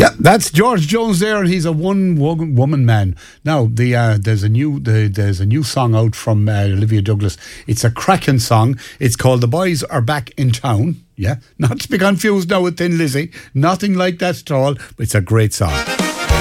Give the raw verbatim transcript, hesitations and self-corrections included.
Yeah, that's George Jones there, and he's a one-woman man. Now, the uh, there's a new the, there's a new song out from uh, Olivia Douglas. It's a cracking song. It's called "The Boys Are Back in Town." Yeah, not to be confused now with Thin Lizzy. Nothing like that at all. But it's a great song.